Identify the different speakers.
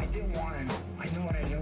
Speaker 1: didn't want to know. I knew what I knew.